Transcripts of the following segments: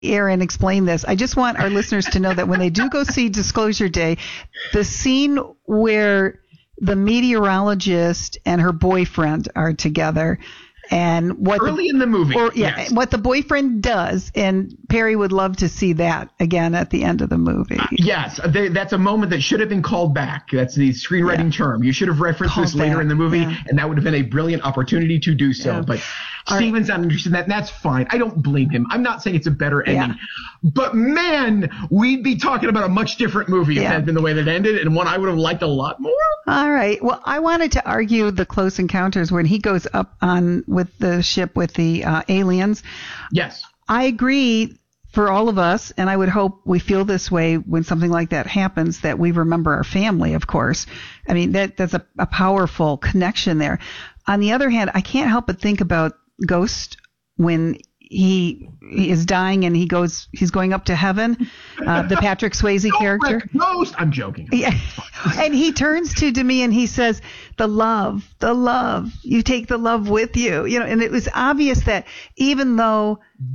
Aaron explain this. I just want our listeners to know that when they do go see Disclosure Day, the scene where the meteorologist and her boyfriend are together, and what early in the movie, yes. What the boyfriend does, and Perry would love to see that again at the end of the movie. Yes, that's a moment that should have been called back. That's the screenwriting term. You should have referenced this later in the movie, and that would have been a brilliant opportunity to do so. Yeah. But Steven's not interested in that, and that's fine. I don't blame him. I'm not saying it's a better ending, but man, we'd be talking about a much different movie if that had been the way that ended, and one I would have liked a lot more. All right. Well, I wanted to argue the Close Encounters when he goes up on with the ship with the aliens. Yes. I agree for all of us, and I would hope we feel this way when something like that happens, that we remember our family, of course. I mean, that's a powerful connection there. On the other hand, I can't help but think about Ghost when he is dying and he's going up to heaven, the Patrick Swayze character. Ghost. I'm joking. Yeah. And he turns to Demi and he says, the love, you take the love with you. And it was obvious that even though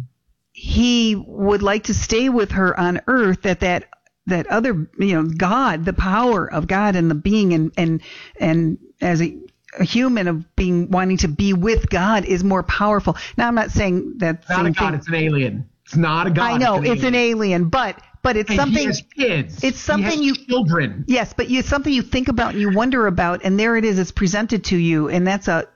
he would like to stay with her on earth, that other, God, the power of God and the being and as a human of wanting to be with God is more powerful. Now, I'm not saying that. It's not a God, it's an alien. It's not a God. I know it's an alien, but it's something. He has kids. It's something he has children. Yes, but it's something you think about and you wonder about, and there it is. It's presented to you, and that's a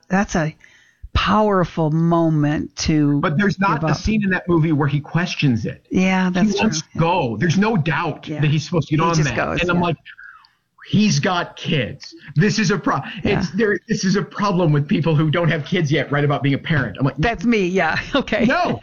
powerful moment to. But there's not a scene in that movie where he questions it. Yeah, that's true. He wants to go. There's no doubt that he's supposed to get on that. Goes, and I'm like, he's got kids. This is a problem. This is a problem with people who don't have kids yet. Write about being a parent. I'm like, that's me. Yeah. Okay. No.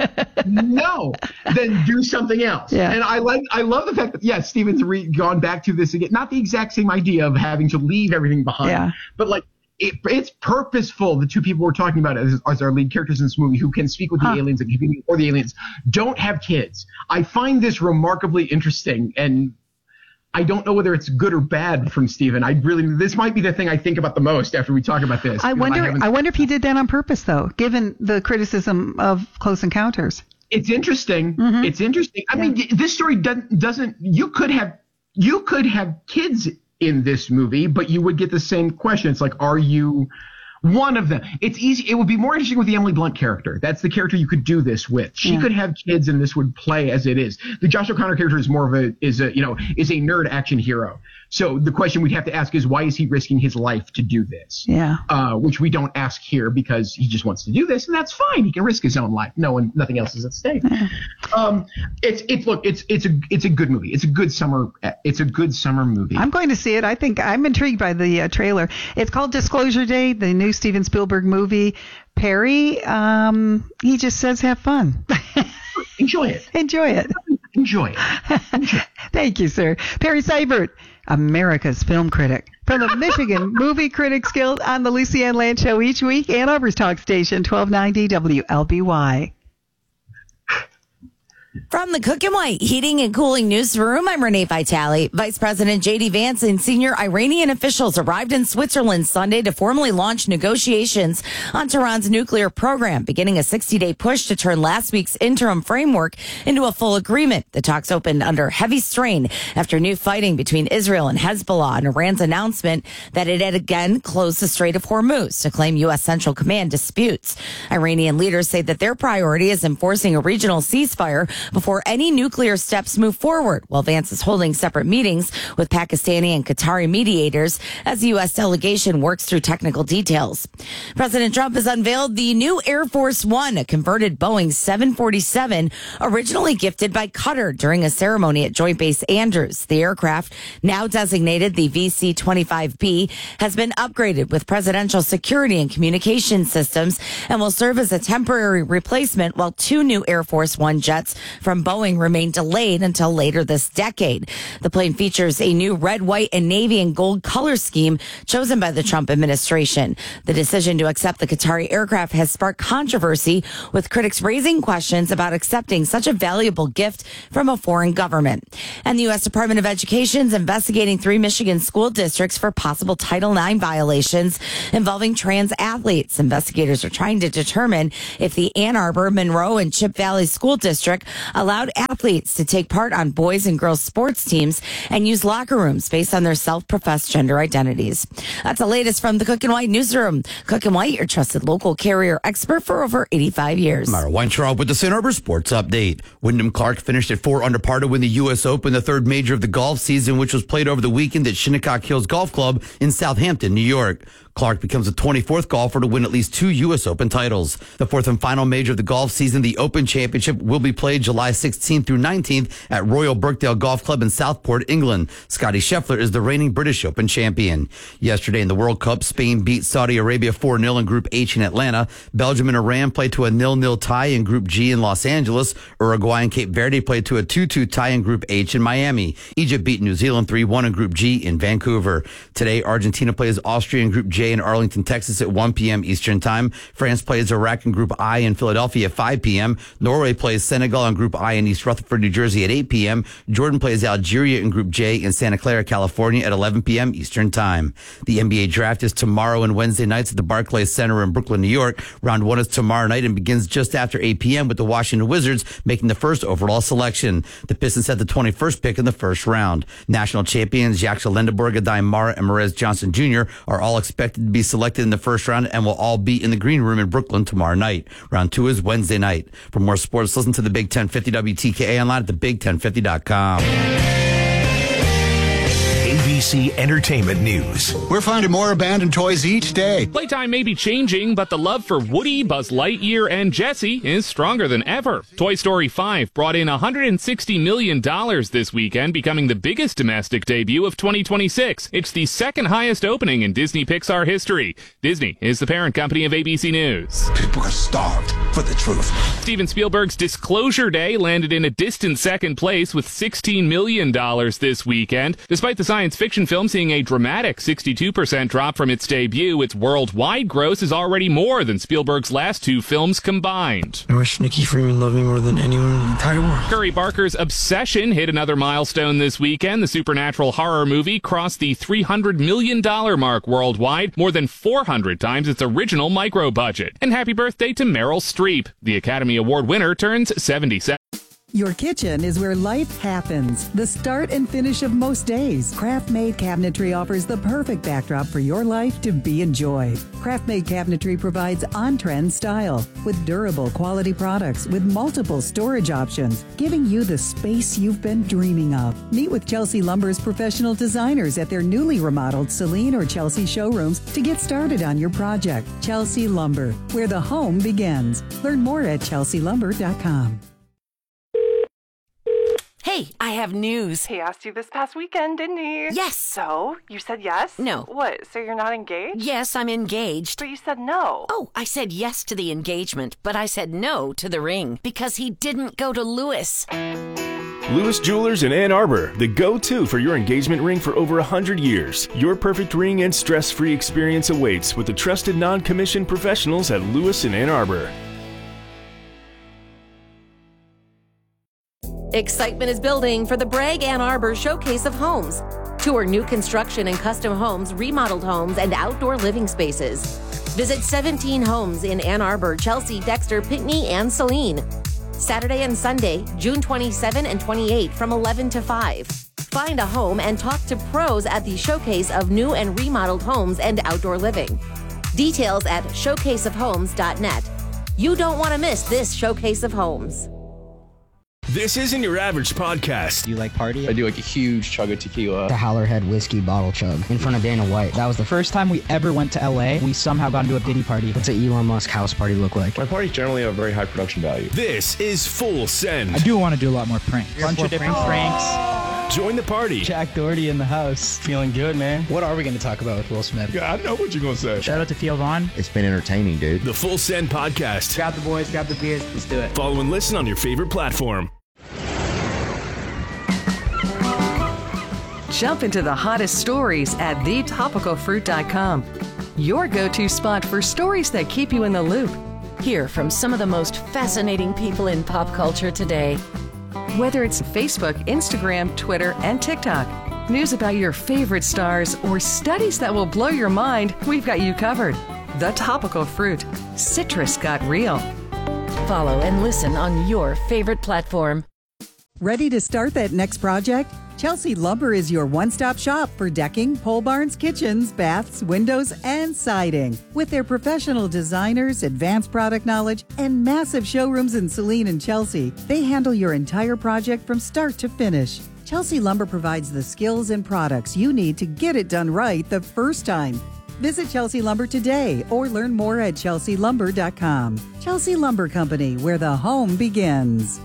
Then do something else. Yeah. And I love the fact that Steven's gone back to this again. Not the exact same idea of having to leave everything behind, but like. It's purposeful. The two people we're talking about as our lead characters in this movie who can speak with the aliens or the aliens don't have kids. I find this remarkably interesting, and I don't know whether it's good or bad from Steven. This might be the thing I think about the most after we talk about this. I wonder if he did that on purpose, though, given the criticism of Close Encounters. It's interesting. Mm-hmm. It's interesting. I mean, this story doesn't. You could have kids in this movie, but you would get the same question. It's like, are you one of them? It's easy. It would be more interesting with the Emily Blunt character. That's the character you could do this with. She could have kids and this would play as it is. The Josh O'Connor character is more of a nerd action hero. So the question we'd have to ask is, why is he risking his life to do this? Yeah. Which we don't ask here because he just wants to do this, and that's fine. He can risk his own life. Nothing else is at stake. It's a good movie. It's a good summer movie. I'm going to see it. I think I'm intrigued by the trailer. It's called Disclosure Day, the new Steven Spielberg movie. Perry, he just says have fun. Enjoy it. Enjoy it. Thank you, sir. Perry Seibert, America's film critic. From the Michigan Movie Critics Guild on the Lucy Ann Land Show each week, Ann Arbor's Talk Station, 1290 WLBY. From the Cook and White Heating and Cooling Newsroom, I'm Renee Vitale. Vice President J.D. Vance and senior Iranian officials arrived in Switzerland Sunday to formally launch negotiations on Tehran's nuclear program, beginning a 60-day push to turn last week's interim framework into a full agreement. The talks opened under heavy strain after new fighting between Israel and Hezbollah and Iran's announcement that it had again closed the Strait of Hormuz to claim U.S. Central Command disputes. Iranian leaders say that their priority is enforcing a regional ceasefire before any nuclear steps move forward, while Vance is holding separate meetings with Pakistani and Qatari mediators as the U.S. delegation works through technical details. President Trump has unveiled the new Air Force One, a converted Boeing 747 originally gifted by Qatar during a ceremony at Joint Base Andrews. The aircraft, now designated the VC-25B, has been upgraded with presidential security and communication systems and will serve as a temporary replacement while two new Air Force One jets from Boeing remain delayed until later this decade. The plane features a new red, white, and navy and gold color scheme chosen by the Trump administration. The decision to accept the Qatari aircraft has sparked controversy, with critics raising questions about accepting such a valuable gift from a foreign government. And the U.S. Department of Education is investigating 3 Michigan school districts for possible Title IX violations involving trans athletes. Investigators are trying to determine if the Ann Arbor, Monroe, and Chip Valley School District allowed athletes to take part on boys and girls sports teams and use locker rooms based on their self-professed gender identities. That's the latest from the Cook and White newsroom. Cook and White, your trusted local carrier expert for over 85 years. Myra Weintraub with the Ann Arbor Sports Update. Wyndham Clark finished at 4 under par to win the U.S. Open, the third major of the golf season, which was played over the weekend at Shinnecock Hills Golf Club in Southampton, New York. Clark becomes the 24th golfer to win at least 2 U.S. Open titles. The fourth and final major of the golf season, the Open Championship, will be played July 16th through 19th at Royal Birkdale Golf Club in Southport, England. Scotty Scheffler is the reigning British Open champion. Yesterday in the World Cup, Spain beat Saudi Arabia 4-0 in Group H in Atlanta. Belgium and Iran played to a 0-0 tie in Group G in Los Angeles. Uruguay and Cape Verde played to a 2-2 tie in Group H in Miami. Egypt beat New Zealand 3-1 in Group G in Vancouver. Today, Argentina plays Austria in Group J in Arlington, Texas at 1 p.m. Eastern Time. France plays Iraq in Group I in Philadelphia at 5 p.m. Norway plays Senegal in Group I in East Rutherford, New Jersey at 8 p.m. Jordan plays Algeria in Group J in Santa Clara, California at 11 p.m. Eastern Time. The NBA draft is tomorrow and Wednesday nights at the Barclays Center in Brooklyn, New York. Round 1 is tomorrow night and begins just after 8 p.m. with the Washington Wizards making the first overall selection. The Pistons had the 21st pick in the first round. National champions Jackson Lendeborg, Adai Mara, and Marez Johnson Jr. are all expected to be selected in the first round and will all be in the green room in Brooklyn tomorrow night. Round 2 is Wednesday night. For more sports, listen to the Big 1050 WTKA online at thebig1050.com. ABC Entertainment News. We're finding more abandoned toys each day. Playtime may be changing, but the love for Woody, Buzz Lightyear, and Jessie is stronger than ever. Toy Story 5 brought in $160 million this weekend, becoming the biggest domestic debut of 2026. It's the second highest opening in Disney Pixar history. Disney is the parent company of ABC News. People are starved for the truth. Steven Spielberg's Disclosure Day landed in a distant second place with $16 million this weekend. Despite the science fiction film seeing a dramatic 62% drop from its debut, its worldwide gross is already more than Spielberg's last 2 films combined. I wish Nikki Freeman loved me more than anyone in the entire world. Curry Barker's Obsession hit another milestone this weekend. The supernatural horror movie crossed the $300 million mark worldwide, more than 400 times its original micro budget. And happy birthday to Meryl Streep. The Academy Award winner turns 77. Your kitchen is where life happens. The start and finish of most days. Craft-Made Cabinetry offers the perfect backdrop for your life to be enjoyed. Craft-Made Cabinetry provides on-trend style with durable quality products with multiple storage options, giving you the space you've been dreaming of. Meet with Chelsea Lumber's professional designers at their newly remodeled Celine or Chelsea showrooms to get started on your project. Chelsea Lumber, where the home begins. Learn more at chelsealumber.com. Hey, I have news. He asked you this past weekend, didn't he? Yes. So, you said yes? No. What, so you're not engaged? Yes, I'm engaged. But you said no. Oh, I said yes to the engagement, but I said no to the ring because he didn't go to Lewis. Lewis Jewelers in Ann Arbor, the go-to for your engagement ring for over 100 years. Your perfect ring and stress-free experience awaits with the trusted non-commissioned professionals at Lewis in Ann Arbor. Excitement is building for the Bragg Ann Arbor Showcase of Homes. Tour new construction and custom homes, remodeled homes, and outdoor living spaces. Visit 17 homes in Ann Arbor, Chelsea, Dexter, Pinckney, and Saline. Saturday and Sunday, June 27 and 28 from 11 to 5. Find a home and talk to pros at the Showcase of new and remodeled homes and outdoor living. Details at showcaseofhomes.net. You don't want to miss this Showcase of Homes. This isn't your average podcast. Do you like party? I do like a huge chug of tequila. The Howlerhead whiskey bottle chug in front of Dana White. That was the first time we ever went to LA. We somehow got into a Diddy party. What's an Elon Musk house party look like? My parties generally have very high production value. This is Full Send. I do want to do a lot more pranks. A bunch of different pranks. Join the party. Jack Doherty in the house. Feeling good, man. What are we going to talk about with Will Smith? Yeah, I know what you're going to say. Shout out to Theo Vaughn. It's been entertaining, dude. The Full Send podcast. Grab the boys, grab the beers. Let's do it. Follow and listen on your favorite platform. Jump into the hottest stories at thetopicalfruit.com. Your go-to spot for stories that keep you in the loop. Hear from some of the most fascinating people in pop culture today. Whether it's Facebook, Instagram, Twitter, and TikTok, news about your favorite stars, or studies that will blow your mind, we've got you covered. The Topical Fruit. Citrus got real. follow and listen on your favorite platform. Ready to start that next project? Chelsea Lumber is your one-stop shop for decking, pole barns, kitchens, baths, windows, and siding. With their professional designers, advanced product knowledge, and massive showrooms in Saline and Chelsea, they handle your entire project from start to finish. Chelsea Lumber provides the skills and products you need to get it done right the first time. Visit Chelsea Lumber today or learn more at chelsealumber.com. Chelsea Lumber Company, where the home begins.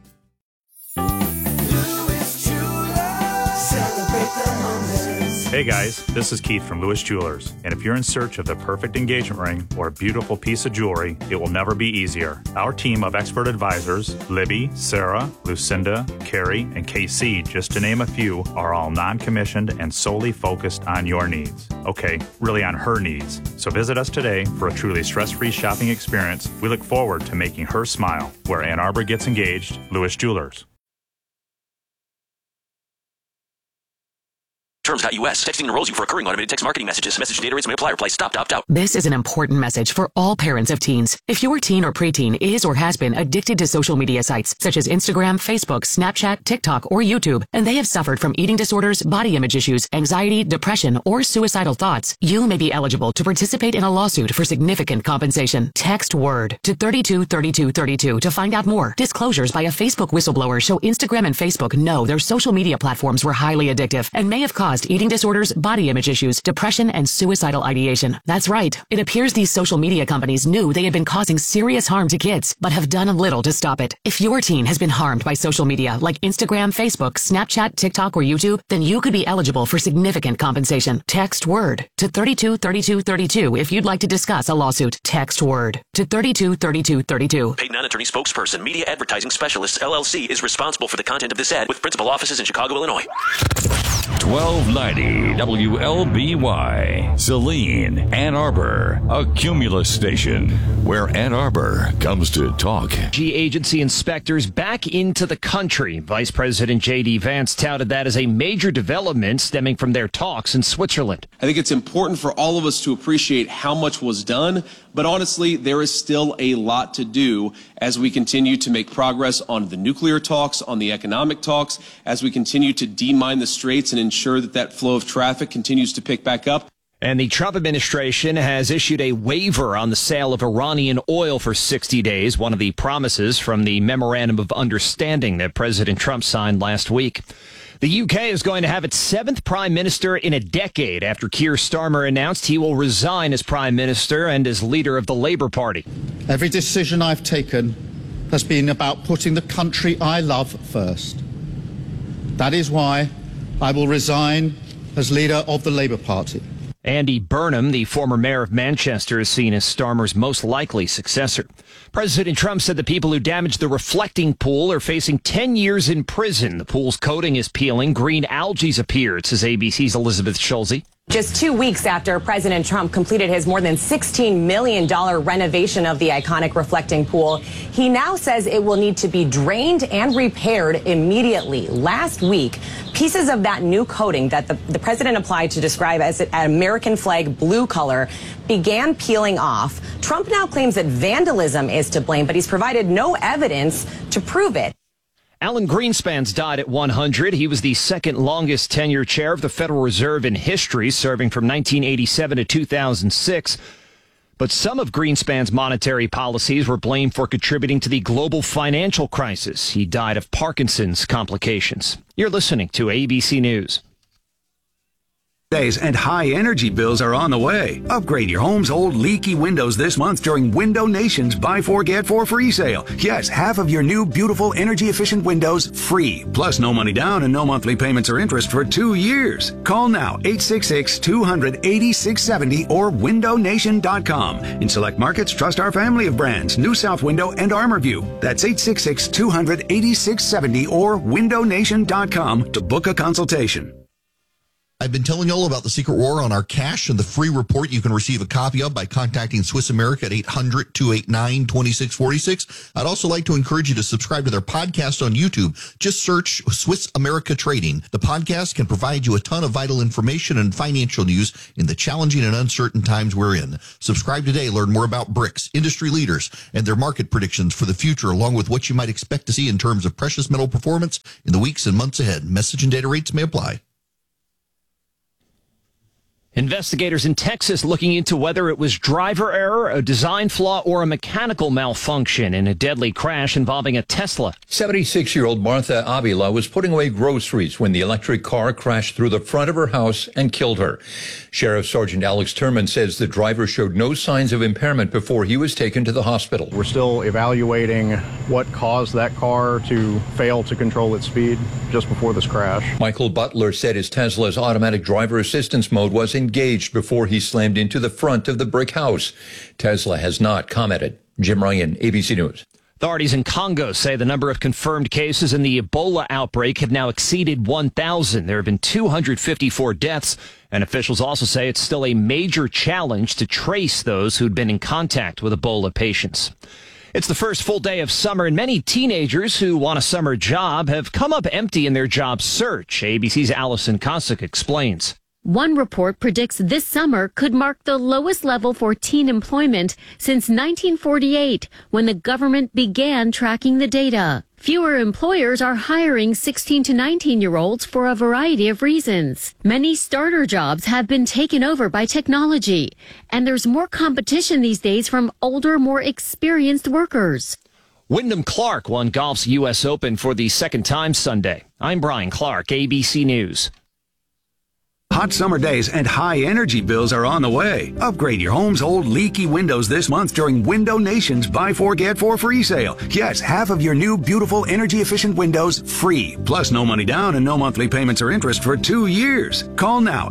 Hey guys, this is Keith from Lewis Jewelers, and if you're in search of the perfect engagement ring or a beautiful piece of jewelry, it will never be easier. Our team of expert advisors, Libby, Sarah, Lucinda, Carrie, and KC, just to name a few, are all non-commissioned and solely focused on your needs. Okay, really on her needs. So visit us today for a truly stress-free shopping experience. We look forward to making her smile. Where Ann Arbor gets engaged, Lewis Jewelers. Terms.US. Texting enrolls you for recurring automated text marketing messages. Message data rates may apply. Reply stop to opt out. This is an important message for all parents of teens. If your teen or preteen is or has been addicted to social media sites such as Instagram, Facebook, Snapchat, TikTok, or YouTube, and they have suffered from eating disorders, body image issues, anxiety, depression, or suicidal thoughts, you may be eligible to participate in a lawsuit for significant compensation. Text WORD to 323232 to find out more. Disclosures by a Facebook whistleblower show Instagram and Facebook know their social media platforms were highly addictive and may have caused eating disorders, body image issues, depression, and suicidal ideation. That's right. It appears these social media companies knew they had been causing serious harm to kids, but have done little to stop it. If your teen has been harmed by social media like Instagram, Facebook, Snapchat, TikTok, or YouTube, then you could be eligible for significant compensation. Text WORD to 323232 if you'd like to discuss a lawsuit. Text WORD to 323232. Paid non-attorney spokesperson, Media Advertising Specialists, LLC, is responsible for the content of this ad with principal offices in Chicago, Illinois. 1290 WLBY, Saline, Ann Arbor, a Cumulus station, where Ann Arbor comes to talk. Agency inspectors back into the country. Vice President J.D. Vance touted that as a major development stemming from their talks in Switzerland. I think it's important for all of us to appreciate how much was done, but honestly, there is still a lot to do as we continue to make progress on the nuclear talks, on the economic talks, as we continue to demine the straits and ensure that that flow of traffic continues to pick back up. And the Trump administration has issued a waiver on the sale of Iranian oil for 60 days, one of the promises from the Memorandum of Understanding that President Trump signed last week. The UK is going to have its seventh prime minister in a decade after Keir Starmer announced he will resign as prime minister and as leader of the Labour Party. Every decision I've taken has been about putting the country I love first. That is why I will resign as leader of the Labour Party. Andy Burnham, the former mayor of Manchester, is seen as Starmer's most likely successor. President Trump said the people who damaged the reflecting pool are facing 10 years in prison. The pool's coating is peeling. Green algae's appeared, says ABC's Elizabeth Schulze. Just 2 weeks after President Trump completed his more than $16 million renovation of the iconic reflecting pool, he now says it will need to be drained and repaired immediately. Last week, pieces of that new coating that the president applied to describe as an American flag blue color began peeling off. Trump now claims that vandalism is to blame, but he's provided no evidence to prove it. Alan Greenspan's died at 100. He was the second longest tenure chair of the Federal Reserve in history, serving from 1987 to 2006. But some of Greenspan's monetary policies were blamed for contributing to the global financial crisis. He died of Parkinson's complications. You're listening to ABC News. And high energy bills are on the way. Upgrade your home's old leaky windows this month during Window Nation's Buy 4 Get 4 free sale. Yes, half of your new beautiful energy efficient windows free. Plus no money down and no monthly payments or interest for 2 years. Call now 866-200-8670 or windownation.com. In select markets, trust our family of brands, New South Window and ArmorView. That's 866-200-8670 or windownation.com to book a consultation. I've been telling you all about the secret war on our cash and the free report you can receive a copy of by contacting Swiss America at 800-289-2646. I'd also like to encourage you to subscribe to their podcast on YouTube. Just search Swiss America Trading. The podcast can provide you a ton of vital information and financial news in the challenging and uncertain times we're in. Subscribe today. Learn more about BRICS, industry leaders, and their market predictions for the future, along with what you might expect to see in terms of precious metal performance in the weeks and months ahead. Message and data rates may apply. Investigators in Texas looking into whether it was driver error, a design flaw, or a mechanical malfunction in a deadly crash involving a Tesla. 76-year-old Martha Avila was putting away groceries when the electric car crashed through the front of her house and killed her. Sheriff Sergeant Alex Turman says the driver showed no signs of impairment before he was taken to the hospital. We're still evaluating what caused that car to fail to control its speed just before this crash. Michael Butler said his Tesla's automatic driver assistance mode was engaged before he slammed into the front of the brick house. Tesla has not commented. Jim Ryan, ABC News. Authorities in Congo say the number of confirmed cases in the Ebola outbreak have now exceeded 1,000. There have been 254 deaths, and officials also say it's still a major challenge to trace those who'd been in contact with Ebola patients. It's the first full day of summer, and many teenagers who want a summer job have come up empty in their job search. ABC's Allison Kosick explains. One report predicts this summer could mark the lowest level for teen employment since 1948, when the government began tracking the data. Fewer employers are hiring 16 to 19-year-olds for a variety of reasons. Many starter jobs have been taken over by technology, and there's more competition these days from older, more experienced workers. Wyndham Clark won golf's U.S. Open for the second time Sunday. I'm Brian Clark, ABC News. Hot summer days and high energy bills are on the way. Upgrade your home's old leaky windows this month during Window Nation's Buy 4 Get 4 free sale. Yes, half of your new beautiful energy efficient windows free. Plus no money down and no monthly payments or interest for 2 years. Call now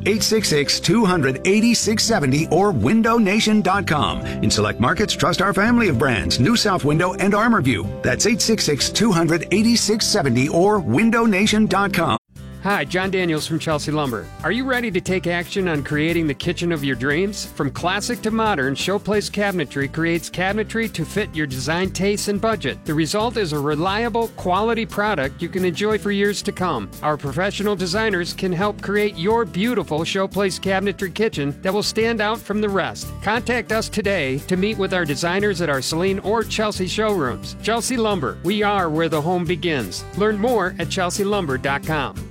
866-200-8670 or windownation.com. In select markets, trust our family of brands, New South Window and ArmorView. That's 866-200-8670 or windownation.com. Hi, John Daniels from Chelsea Lumber. Are you ready to take action on creating the kitchen of your dreams? From classic to modern, Showplace Cabinetry creates cabinetry to fit your design tastes and budget. The result is a reliable, quality product you can enjoy for years to come. Our professional designers can help create your beautiful Showplace Cabinetry kitchen that will stand out from the rest. Contact us today to meet with our designers at our Saline or Chelsea showrooms. Chelsea Lumber, we are where the home begins. Learn more at chelsealumber.com.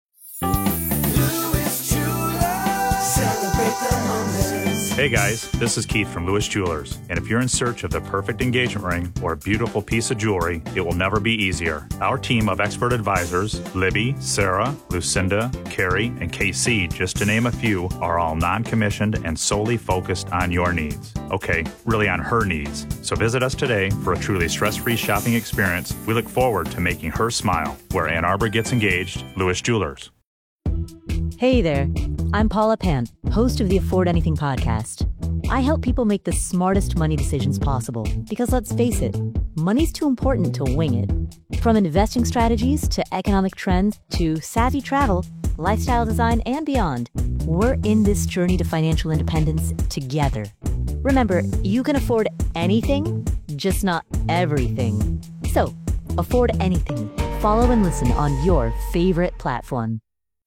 Hey guys, this is Keith from Lewis Jewelers, and if you're in search of the perfect engagement ring or a beautiful piece of jewelry, it will never be easier. Our team of expert advisors, Libby, Sarah, Lucinda, Carrie, and KC, just to name a few, are all non-commissioned and solely focused on your needs. Okay, really on her needs. So visit us today for a truly stress-free shopping experience. We look forward to making her smile. Where Ann Arbor gets engaged, Lewis Jewelers. Hey there, I'm Paula Pant, host of the Afford Anything podcast. I help people make the smartest money decisions possible because, let's face it, money's too important to wing it. From investing strategies to economic trends to savvy travel, lifestyle design, and beyond, we're in this journey to financial independence together. Remember, you can afford anything, just not everything. So, afford anything. Follow and listen on your favorite platform.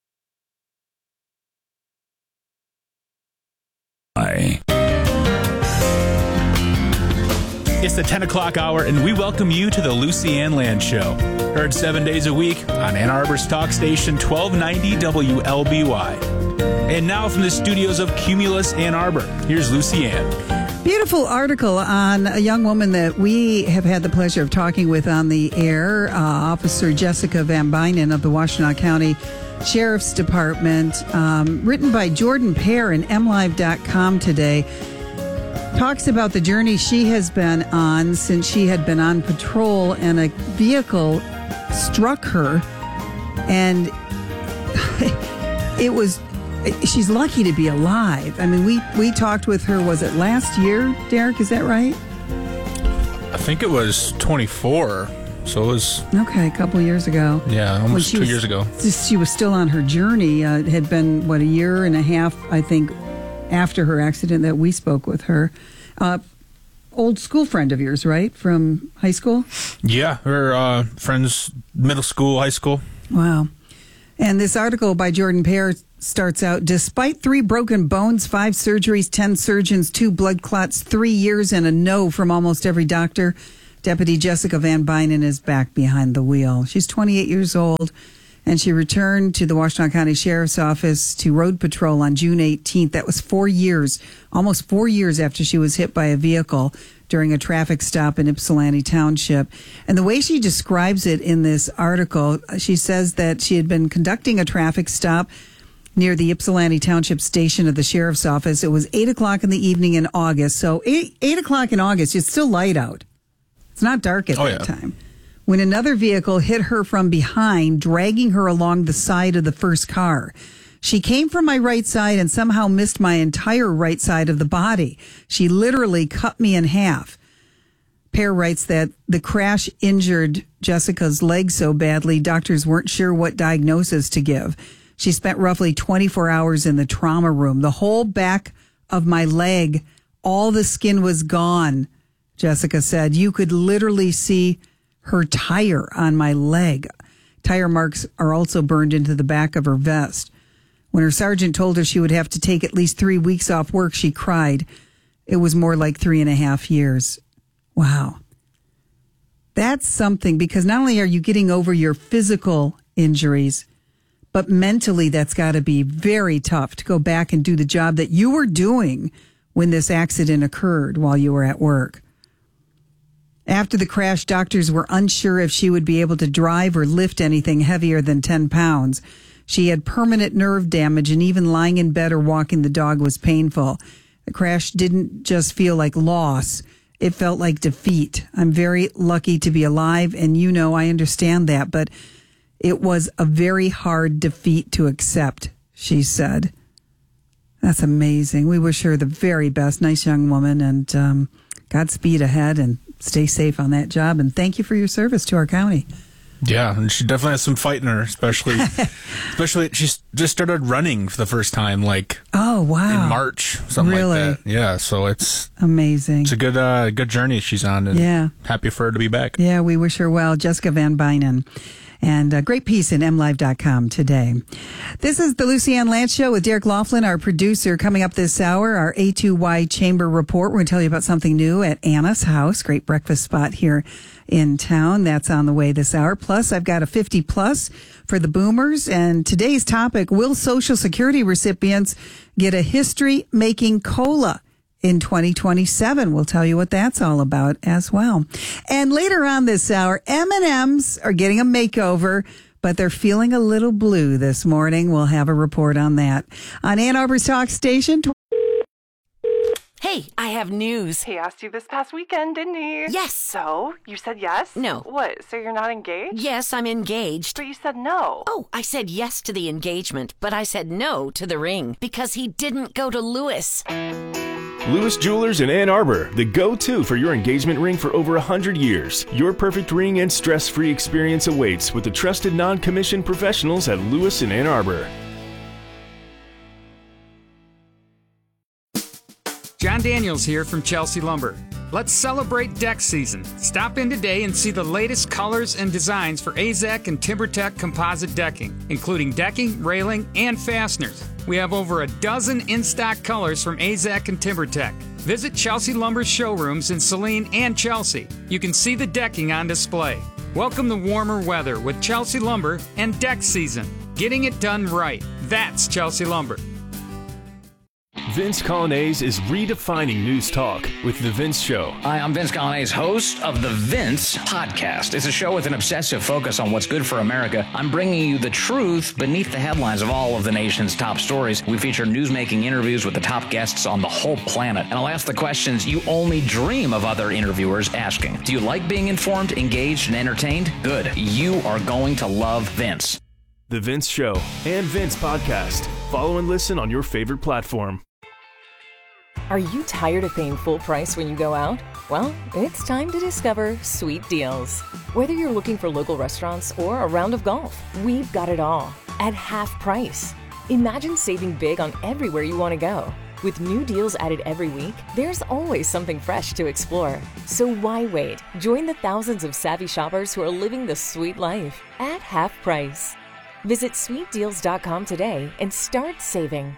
It's the 10 o'clock hour, and we welcome you to the Lucy Ann Land Show. Heard 7 days a week on Ann Arbor's talk station 1290 WLBY. And now from the studios of Cumulus Ann Arbor, here's Lucy Ann. Beautiful article on a young woman that we have had the pleasure of talking with on the air, Officer Jessica Van Bynen of the Washtenaw County Sheriff's Department, written by Jordan Pear in MLive.com today. Talks about the journey she has been on since she had been on patrol and a vehicle struck her, and she's lucky to be alive. I mean, we talked with her, was it last year, Derek? Is that right? I think it was 24. So it was... Okay, a couple years ago. Yeah, almost 2 years ago. She was still on her journey. It had been, a year and a half, I think, after her accident that we spoke with her. Old school friend of yours, right? From high school? Yeah, we're friends, middle school, high school. Wow. And this article by Jordan Pear starts out, despite 3 broken bones, 5 surgeries, 10 surgeons, 2 blood clots, 3 years, and a no from almost every doctor, Deputy Jessica Van Bynen is back behind the wheel. She's 28 years old, and she returned to the Washtenaw County Sheriff's Office to road patrol on June 18th. That was 4 years, almost 4 years after she was hit by a vehicle during a traffic stop in Ypsilanti Township. And the way she describes it in this article, she says that she had been conducting a traffic stop near the Ypsilanti Township station of the Sheriff's Office. It was 8 o'clock in the evening in August. So 8 o'clock in August, it's still light out. It's not dark at that time. When another vehicle hit her from behind, dragging her along the side of the first car. She came from my right side and somehow missed my entire right side of the body. She literally cut me in half. Pear writes that the crash injured Jessica's leg so badly, doctors weren't sure what diagnosis to give. She spent roughly 24 hours in the trauma room. The whole back of my leg, all the skin was gone, Jessica said. You could literally see her tire on my leg. Tire marks are also burned into the back of her vest. When her sergeant told her she would have to take at least 3 weeks off work, she cried. It was more like 3.5 years. Wow. That's something, because not only are you getting over your physical injuries, but mentally that's got to be very tough to go back and do the job that you were doing when this accident occurred while you were at work. After the crash, doctors were unsure if she would be able to drive or lift anything heavier than 10 pounds. She had permanent nerve damage, and even lying in bed or walking the dog was painful. The crash didn't just feel like loss. It felt like defeat. I'm very lucky to be alive, and I understand that, but it was a very hard defeat to accept, she said. That's amazing. We wish her the very best. Nice young woman, and Godspeed ahead, and stay safe on that job. And thank you for your service to our county. Yeah, and she definitely has some fight in her, especially she just started running for the first time, oh wow, in March, something like that. Yeah, so it's amazing. It's a good journey she's on, and happy for her to be back. Yeah, we wish her well, Jessica Van Bynen. And a great piece in MLive.com today. This is the Lucy Ann Lance Show with Derek Laughlin, our producer. Coming up this hour, our A2Y Chamber Report. We're going to tell you about something new at Anna's House. Great breakfast spot here in town. That's on the way this hour. Plus, I've got a 50 plus for the boomers. And today's topic, will Social Security recipients get a history-making COLA in 2027? We'll tell you what that's all about as well. And later on this hour, M&Ms are getting a makeover, but they're feeling a little blue this morning. We'll have a report on that. On Ann Arbor's Talk Station. Hey, I have news. He asked you this past weekend, didn't he? Yes. So, you said yes? No. What, so you're not engaged? Yes, I'm engaged. But you said no. Oh, I said yes to the engagement, but I said no to the ring because he didn't go to Lewis. Lewis Jewelers in Ann Arbor, the go-to for your engagement ring for over 100 years. Your perfect ring and stress-free experience awaits with the trusted non-commissioned professionals at Lewis in Ann Arbor. John Daniels here from Chelsea Lumber. Let's celebrate deck season. Stop in today and see the latest colors and designs for AZEK and TimberTech composite decking, including decking, railing, and fasteners. We have over a dozen in-stock colors from AZEK and TimberTech. Visit Chelsea Lumber's showrooms in Saline and Chelsea. You can see the decking on display. Welcome the warmer weather with Chelsea Lumber and deck season. Getting it done right. That's Chelsea Lumber. Vince Colonnese is redefining news talk with The Vince Show. Hi, I'm Vince Colonnese, host of The Vince Podcast. It's a show with an obsessive focus on what's good for America. I'm bringing you the truth beneath the headlines of all of the nation's top stories. We feature newsmaking interviews with the top guests on the whole planet. And I'll ask the questions you only dream of other interviewers asking. Do you like being informed, engaged, and entertained? Good. You are going to love Vince. The Vince Show and Vince Podcast. Follow and listen on your favorite platform. Are you tired of paying full price when you go out? Well, it's time to discover sweet deals. Whether you're looking for local restaurants or a round of golf, we've got it all at half price. Imagine saving big on everywhere you want to go. With new deals added every week, there's always something fresh to explore. So why wait? Join the thousands of savvy shoppers who are living the sweet life at half price. Visit sweetdeals.com today and start saving.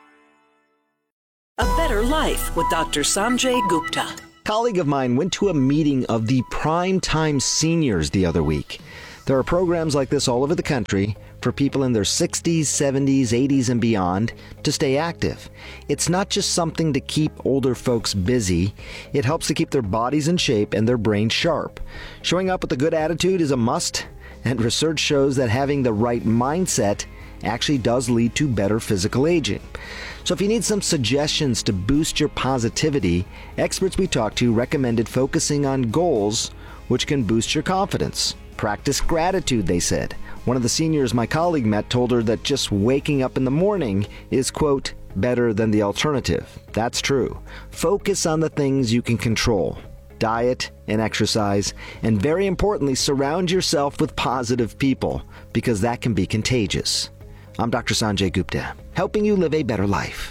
A Better Life with Dr. Sanjay Gupta. A colleague of mine went to a meeting of the Primetime Seniors the other week. There are programs like this all over the country for people in their 60s, 70s, 80s, and beyond to stay active. It's not just something to keep older folks busy. It helps to keep their bodies in shape and their brains sharp. Showing up with a good attitude is a must, and research shows that having the right mindset actually does lead to better physical aging. So if you need some suggestions to boost your positivity, experts we talked to recommended focusing on goals which can boost your confidence. Practice gratitude, they said. One of the seniors my colleague met told her that just waking up in the morning is, quote, better than the alternative. That's true. Focus on the things you can control. Diet and exercise, and very importantly, surround yourself with positive people, because that can be contagious. I'm Dr. Sanjay Gupta, helping you live a better life.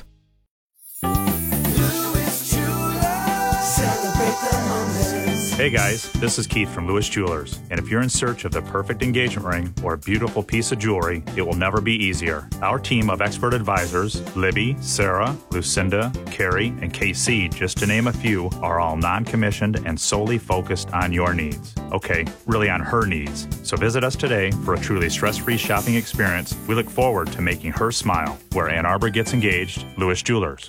Hey guys, this is Keith from Lewis Jewelers, and if you're in search of the perfect engagement ring or a beautiful piece of jewelry, it will never be easier. Our team of expert advisors, Libby, Sarah, Lucinda, Carrie, and KC, just to name a few, are all non-commissioned and solely focused on your needs. Okay, really on her needs. So visit us today for a truly stress-free shopping experience. We look forward to making her smile. Where Ann Arbor gets engaged, Lewis Jewelers.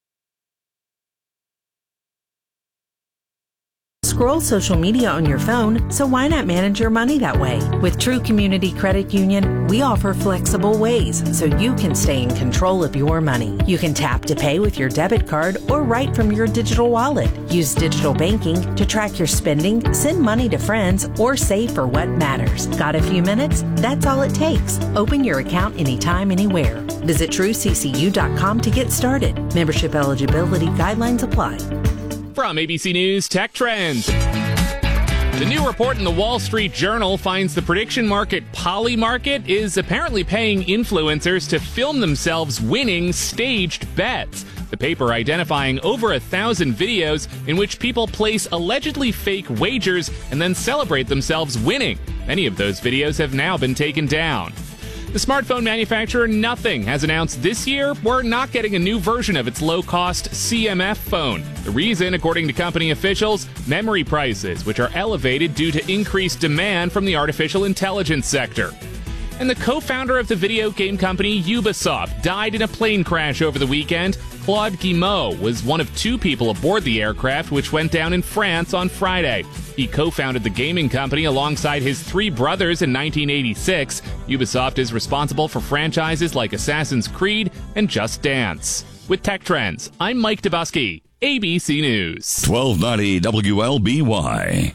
Scroll social media on your phone, so why not manage your money that way? With True Community Credit Union, we offer flexible ways so you can stay in control of your money. You can tap to pay with your debit card or write from your digital wallet. Use digital banking to track your spending, send money to friends, or save for what matters. Got a few minutes? That's all it takes. Open your account anytime, anywhere. Visit TrueCCU.com to get started. Membership eligibility guidelines apply. From ABC News Tech Trends. The new report in the Wall Street Journal finds the prediction market Polymarket is apparently paying influencers to film themselves winning staged bets. The paper identifying over 1,000 videos in which people place allegedly fake wagers and then celebrate themselves winning. Many of those videos have now been taken down. The smartphone manufacturer Nothing has announced this year we're not getting a new version of its low-cost CMF phone. The reason, according to company officials, memory prices, which are elevated due to increased demand from the artificial intelligence sector. And the co-founder of the video game company Ubisoft died in a plane crash over the weekend. Claude Guillemot was one of two people aboard the aircraft, which went down in France on Friday. He co-founded the gaming company alongside his three brothers in 1986. Ubisoft is responsible for franchises like Assassin's Creed and Just Dance. With Tech Trends, I'm Mike Dubusky, ABC News. 1290 WLBY.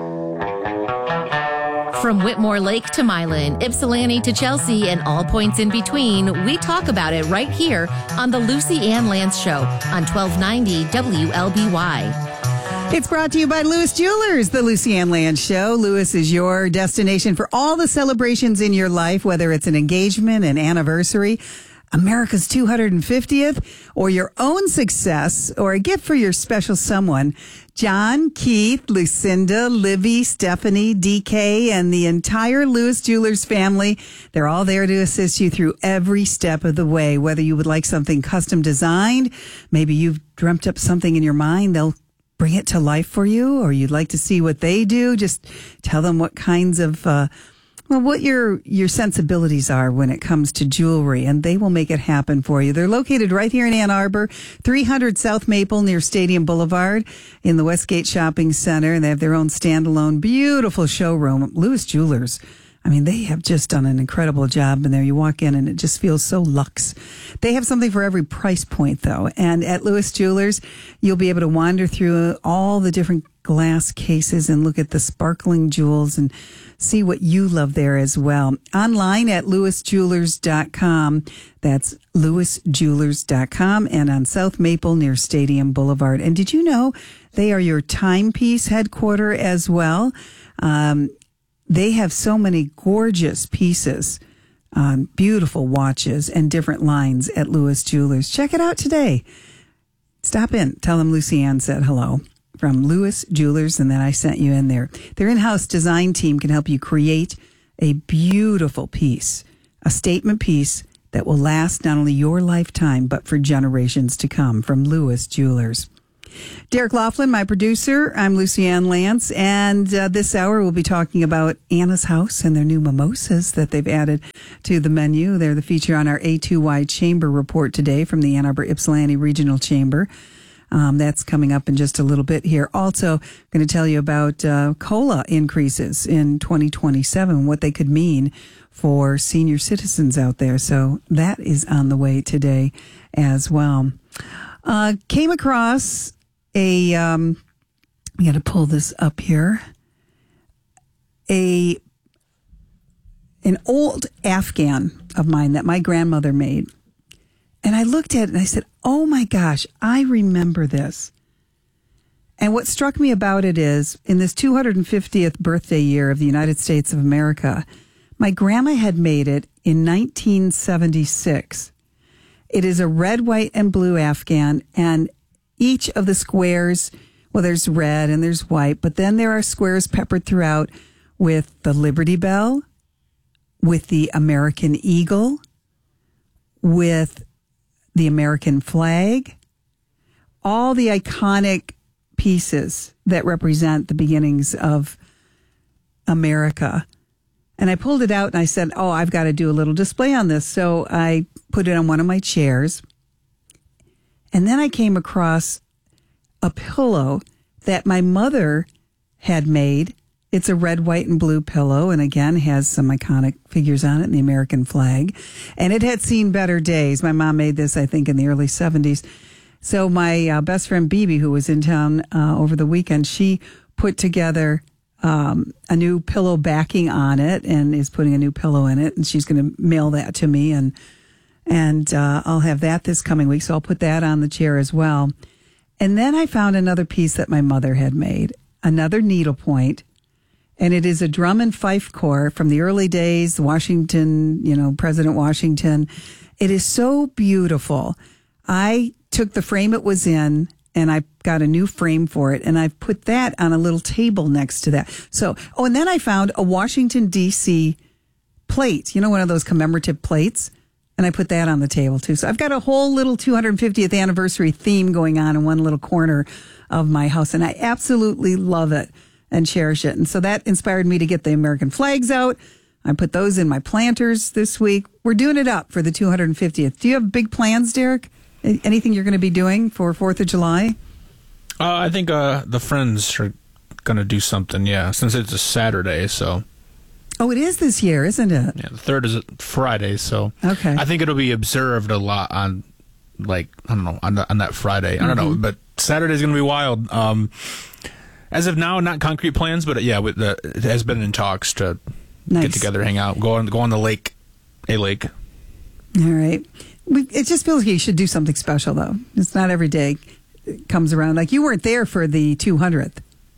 From Whitmore Lake to Milan, Ypsilanti to Chelsea, and all points in between, we talk about it right here on the Lucy Ann Lance Show on 1290 WLBY. It's brought to you by Lewis Jewelers, the Lucy Ann Land Show. Lewis is your destination for all the celebrations in your life, whether it's an engagement, an anniversary, America's 250th, or your own success, or a gift for your special someone. John, Keith, Lucinda, Libby, Stephanie, DK, and the entire Lewis Jewelers family, they're all there to assist you through every step of the way. Whether you would like something custom designed, maybe you've dreamt up something in your mind, they'll bring it to life for you, or you'd like to see what they do. Just tell them what kinds of, what your sensibilities are when it comes to jewelry, and they will make it happen for you. They're located right here in Ann Arbor, 300 South Maple near Stadium Boulevard in the Westgate Shopping Center, and they have their own standalone, beautiful showroom. Lewis Jewelers, I mean, they have just done an incredible job in there. You walk in and it just feels so luxe. They have something for every price point, though. And at Lewis Jewelers, you'll be able to wander through all the different glass cases and look at the sparkling jewels and see what you love there as well. Online at lewisjewelers.com. That's lewisjewelers.com, and on South Maple near Stadium Boulevard. And did you know they are your timepiece headquarter as well? They have so many gorgeous pieces, beautiful watches, and different lines at Lewis Jewelers. Check it out today. Stop in. Tell them Lucy Ann said hello from Lewis Jewelers, and then I sent you in there. Their in-house design team can help you create a beautiful piece, a statement piece that will last not only your lifetime, but for generations to come, from Lewis Jewelers. Derek Laughlin, my producer. I'm Lucy Ann Lance, and this hour we'll be talking about Anna's House and their new mimosas that they've added to the menu. They're the feature on our A2Y Chamber report today from the Ann Arbor Ypsilanti Regional Chamber. That's coming up in just a little bit here. Also, going to tell you about COLA increases in 2027, what they could mean for senior citizens out there. So that is on the way today as well. Came across I got to pull this up here. An old Afghan of mine that my grandmother made. And I looked at it and I said, oh my gosh, I remember this. And what struck me about it is, in this 250th birthday year of the United States of America, my grandma had made it in 1976. It is a red, white, and blue Afghan, and each of the squares, well, there's red and there's white, but then there are squares peppered throughout with the Liberty Bell, with the American Eagle, with the American flag, all the iconic pieces that represent the beginnings of America. And I pulled it out and I said, oh, I've got to do a little display on this. So I put it on one of my chairs. And then I came across a pillow that my mother had made. It's a red, white, and blue pillow, and again has some iconic figures on it and the American flag. And it had seen better days. My mom made this, I think, in the early 70s. So my best friend, Bibi, who was in town over the weekend, she put together a new pillow backing on it and is putting a new pillow in it. And she's going to mail that to me, and I'll have that this coming week. So I'll put that on the chair as well. And then I found another piece that my mother had made, another needlepoint. And it is a drum and fife corps from the early days, Washington, President Washington. It is so beautiful. I took the frame it was in and I got a new frame for it. And I've put that on a little table next to that. So, and then I found a Washington, D.C. plate, one of those commemorative plates. And I put that on the table too. So I've got a whole little 250th anniversary theme going on in one little corner of my house. And I absolutely love it and cherish it. And so that inspired me to get the American flags out. I put those in my planters this week. We're doing it up for the 250th. Do you have big plans, Derek? Anything you're going to be doing for 4th of July? I think the friends are going to do something, yeah, since it's a Saturday, so. Oh, it is this year, isn't it? Yeah, the 3rd is Friday, so. Okay. I think it'll be observed a lot on, on that Friday. I don't know, but Saturday's going to be wild. As of now, not concrete plans, but yeah, it has been in talks to get together, hang out, go on the lake, a lake. All right. It just feels like you should do something special, though. It's not every day it comes around. Like, you weren't there for the 200th.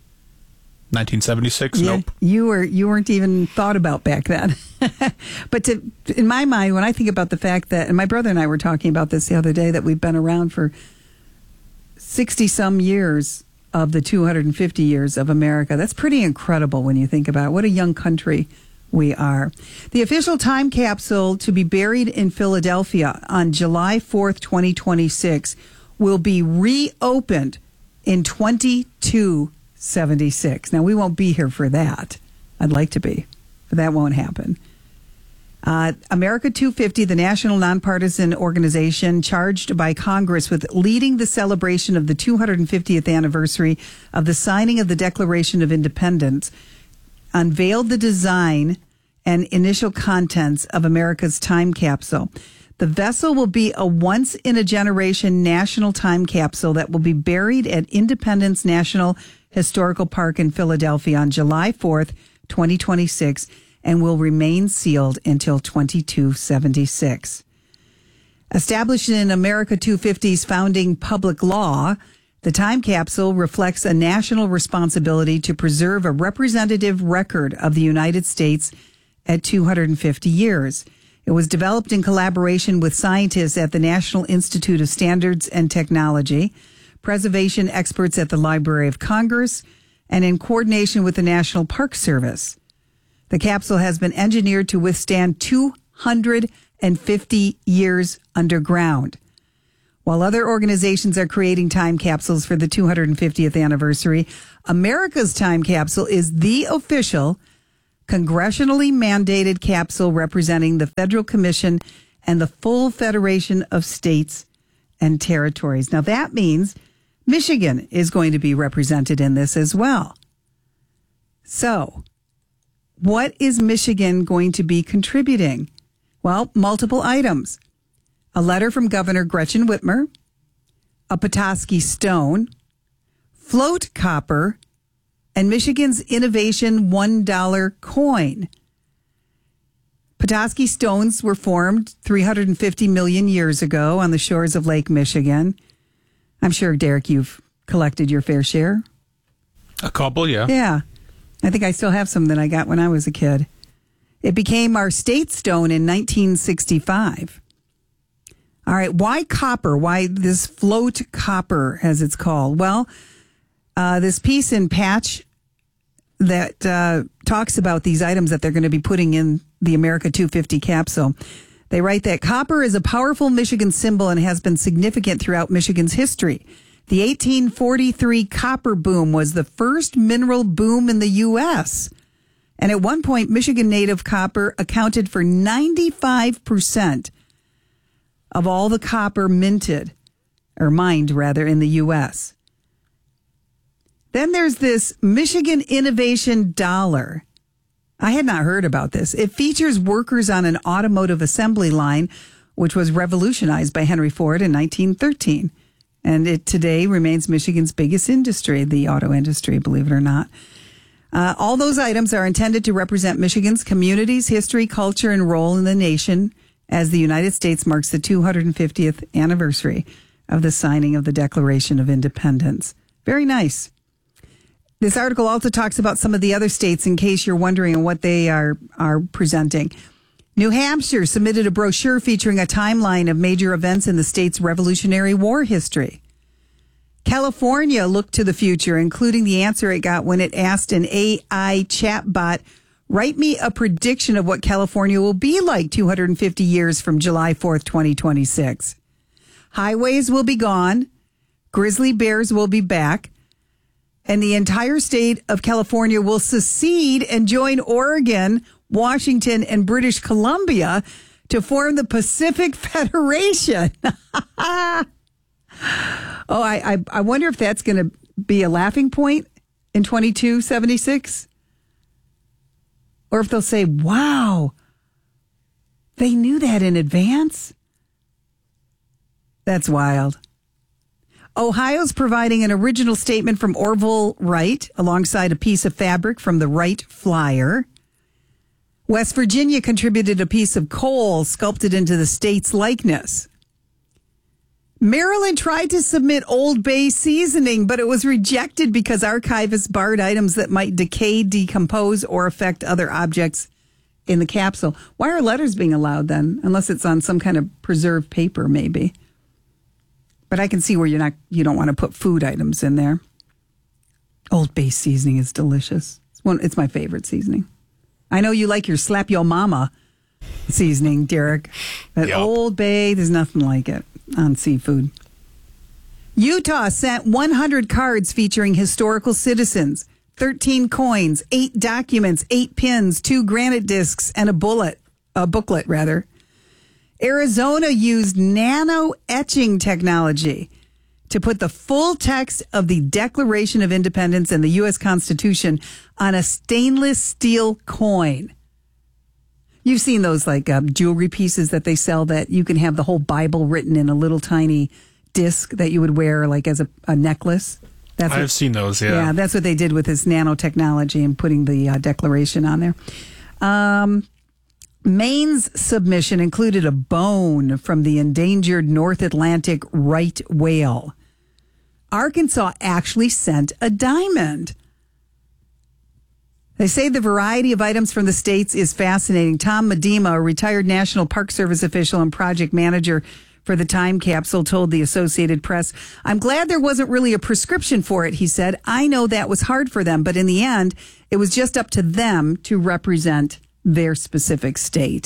1976? Yeah, nope. You weren't even thought about back then. But in my mind, when I think about the fact that, and my brother and I were talking about this the other day, that we've been around for 60-some years of the 250 years of America. That's pretty incredible when you think about it. What a young country we are. The official time capsule to be buried in Philadelphia on July 4th, 2026 will be reopened in 2276. Now, we won't be here for that. I'd like to be, but that won't happen. America 250, the national nonpartisan organization charged by Congress with leading the celebration of the 250th anniversary of the signing of the Declaration of Independence, unveiled the design and initial contents of America's time capsule. The vessel will be a once-in-a-generation national time capsule that will be buried at Independence National Historical Park in Philadelphia on July 4th, 2026, and will remain sealed until 2276. Established in America 250's founding public law, the time capsule reflects a national responsibility to preserve a representative record of the United States at 250 years. It was developed in collaboration with scientists at the National Institute of Standards and Technology, preservation experts at the Library of Congress, and in coordination with the National Park Service. The capsule has been engineered to withstand 250 years underground. While other organizations are creating time capsules for the 250th anniversary, America's time capsule is the official congressionally mandated capsule representing the Federal Commission and the full Federation of States and Territories. Now that means Michigan is going to be represented in this as well. So, what is Michigan going to be contributing? Well, multiple items. A letter from Governor Gretchen Whitmer, a Petoskey stone, float copper, and Michigan's innovation $1 coin. Petoskey stones were formed 350 million years ago on the shores of Lake Michigan. I'm sure, Derek, you've collected your fair share. A couple, yeah. Yeah. I think I still have some that I got when I was a kid. It became our state stone in 1965. All right, why copper? Why this float copper, as it's called? Well, this piece in Patch that talks about these items that they're going to be putting in the America 250 capsule. They write that copper is a powerful Michigan symbol and has been significant throughout Michigan's history. The 1843 copper boom was the first mineral boom in the U.S., and at one point, Michigan native copper accounted for 95% of all the copper mined in the U.S. Then there's this Michigan Innovation Dollar. I had not heard about this. It features workers on an automotive assembly line, which was revolutionized by Henry Ford in 1913. And it today remains Michigan's biggest industry, the auto industry, believe it or not. All those items are intended to represent Michigan's communities, history, culture, and role in the nation as the United States marks the 250th anniversary of the signing of the Declaration of Independence. Very nice. This article also talks about some of the other states in case you're wondering what they are presenting. New Hampshire submitted a brochure featuring a timeline of major events in the state's Revolutionary War history. California looked to the future, including the answer it got when it asked an AI chatbot, write me a prediction of what California will be like 250 years from July 4th, 2026. Highways will be gone. Grizzly bears will be back. And the entire state of California will secede and join Oregon, Washington, and British Columbia to form the Pacific Federation. I wonder if that's going to be a laughing point in 2276. Or if they'll say, wow, they knew that in advance. That's wild. Ohio's providing an original statement from Orville Wright alongside a piece of fabric from the Wright Flyer. West Virginia contributed a piece of coal sculpted into the state's likeness. Maryland tried to submit Old Bay seasoning, but it was rejected because archivists barred items that might decay, decompose, or affect other objects in the capsule. Why are letters being allowed then? Unless it's on some kind of preserved paper, maybe. But I can see where you don't want to put food items in there. Old Bay seasoning is delicious. It's my favorite seasoning. I know you like your slap your mama seasoning, Derek. But yep. Old Bay, there's nothing like it on seafood. Utah sent 100 cards featuring historical citizens, 13 coins, 8 documents, 8 pins, 2 granite discs, and a booklet. Arizona used nano etching technology to put the full text of the Declaration of Independence and the U.S. Constitution on a stainless steel coin. You've seen those like jewelry pieces that they sell that you can have the whole Bible written in a little tiny disc that you would wear like as a necklace. I've seen those, yeah. Yeah, that's what they did with this nanotechnology and putting the declaration on there. Maine's submission included a bone from the endangered North Atlantic right whale. Arkansas actually sent a diamond. They say the variety of items from the states is fascinating. Tom Medema, a retired National Park Service official and project manager for the time capsule, told the Associated Press, "I'm glad there wasn't really a prescription for it," he said. "I know that was hard for them, but in the end, it was just up to them to represent their specific state."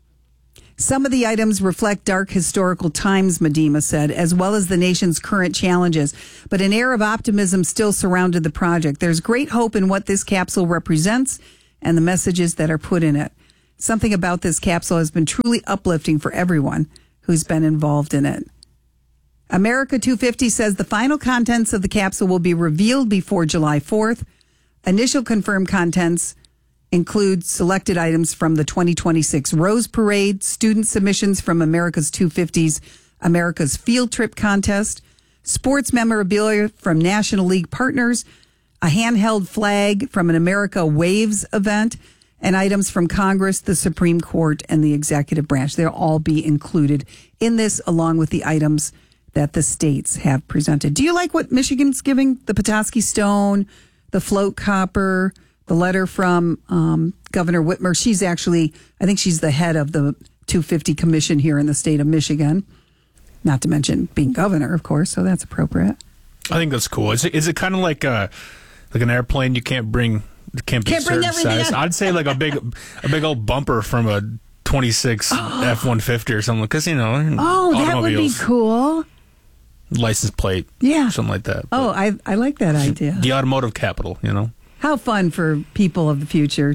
Some of the items reflect dark historical times, Medema said, as well as the nation's current challenges. But an air of optimism still surrounded the project. There's great hope in what this capsule represents and the messages that are put in it. Something about this capsule has been truly uplifting for everyone who's been involved in it. America 250 says the final contents of the capsule will be revealed before July 4th. Initial confirmed contents include selected items from the 2026 Rose Parade, student submissions from America's 250's America's Field Trip Contest, sports memorabilia from National League partners, a handheld flag from an America Waves event, and items from Congress, the Supreme Court, and the executive branch. They'll all be included in this, along with the items that the states have presented. Do you like what Michigan's giving? The Petoskey Stone, the float copper, the letter from Governor Whitmer. She's actually, I think she's the head of the 250 Commission here in the state of Michigan. Not to mention being governor, of course, so that's appropriate. I think that's cool. Is it kind of like an airplane you can't bring? Can't be certain size. I'd say like a big old bumper from a 26 F-150 or something, because that would be cool. License plate, something like that. Oh, I like that idea. The automotive capital, How fun for people of the future,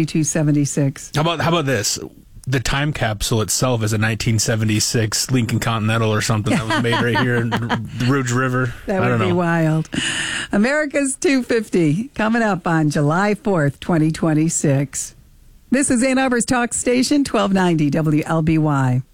2276. How about this? The time capsule itself is a 1976 Lincoln Continental or something that was made right here in the Rouge River. That would be wild. America's 250 coming up on July 4th, 2026. This is Ann Arbor's Talk Station, 1290 WLBY.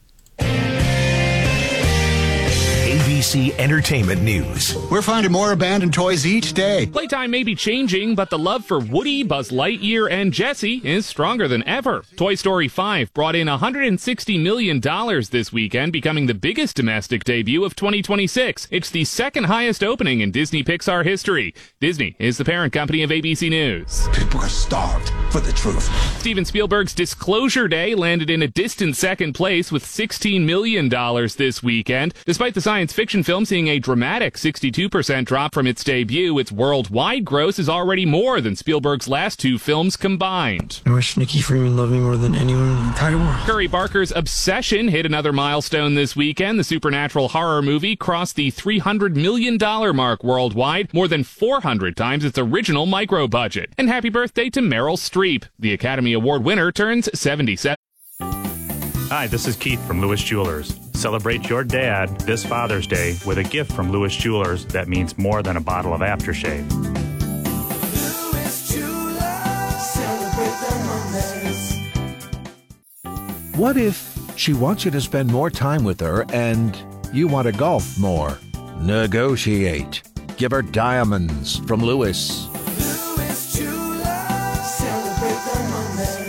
ABC Entertainment News. We're finding more abandoned toys each day. Playtime may be changing, but the love for Woody, Buzz Lightyear, and Jessie is stronger than ever. Toy Story 5 brought in $160 million this weekend, becoming the biggest domestic debut of 2026. It's the second highest opening in Disney Pixar history. Disney is the parent company of ABC News. People are starved for the truth. Steven Spielberg's Disclosure Day landed in a distant second place with $16 million this weekend. Despite the science fiction film seeing a dramatic 62% drop from its debut, its worldwide gross is already more than Spielberg's last two films combined. I wish Nikki Freeman loved me more than anyone in the entire world. Curry Barker's Obsession hit another milestone this weekend. The supernatural horror movie crossed the $300 million mark worldwide, more than 400 times its original micro budget. And happy birthday to Meryl Streep. The Academy Award winner turns 77. Hi, this is Keith from Lewis Jewelers. Celebrate your dad this Father's Day with a gift from Lewis Jewelers that means more than a bottle of aftershave. Lewis Jewelers, celebrate the moments. What if she wants you to spend more time with her and you want to golf more? Negotiate. Give her diamonds from Lewis. Lewis Jewelers, celebrate the moments.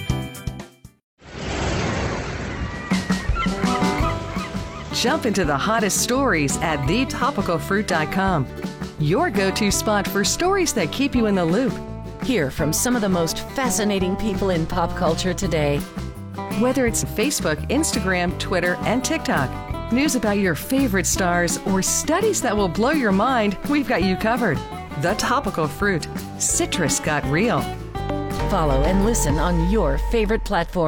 Jump into the hottest stories at thetopicalfruit.com. Your go-to spot for stories that keep you in the loop. Hear from some of the most fascinating people in pop culture today. Whether it's Facebook, Instagram, Twitter, and TikTok, news about your favorite stars, or studies that will blow your mind, we've got you covered. The Topical Fruit. Citrus got real. Follow and listen on your favorite platform.